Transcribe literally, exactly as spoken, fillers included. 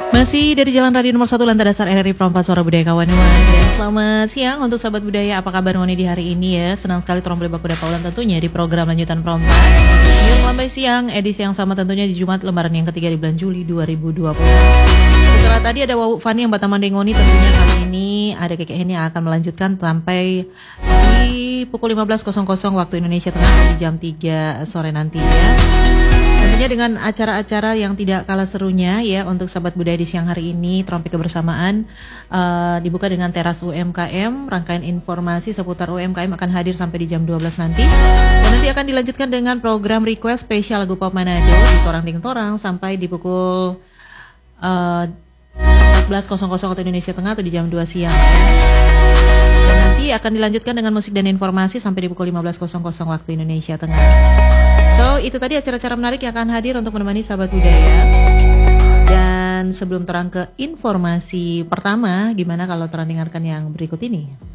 Masih dari Jalan Radio nomor satu Lantai Dasar R R I Perempat Suara Budaya Kawan-kawan. Dan selamat siang untuk sahabat budaya. Apa kabar Wani di hari ini ya? Senang sekali Trompel Bakuda Paulan tentunya di program lanjutan Perempat. Di Lambai Siang, edisi yang sama tentunya di Jumat lembaran yang ketiga di bulan Juli dua ribu dua puluh. Setelah tadi ada Wawu Fani yang Batam Mandengoni, tentunya kali ini ada Keke Heni yang akan melanjutkan sampai di pukul lima belas waktu Indonesia Tengah di jam tiga sore nantinya. Tentunya dengan acara-acara yang tidak kalah serunya ya untuk sahabat budaya di siang hari ini. Trompet Kebersamaan uh, dibuka dengan teras U M K M. Rangkaian informasi seputar U M K M akan hadir sampai di jam dua belas nanti. Dan nanti akan dilanjutkan dengan program request spesial lagu pop Manado di Torang Ding Torang sampai di pukul uh, empat belas waktu Indonesia Tengah atau di jam dua siang ya. Dan nanti akan dilanjutkan dengan musik dan informasi sampai di pukul lima belas waktu Indonesia Tengah. So, itu tadi acara-acara menarik yang akan hadir untuk menemani sahabat budaya. Dan sebelum terang ke informasi pertama, gimana kalau terang dengarkan yang berikut ini?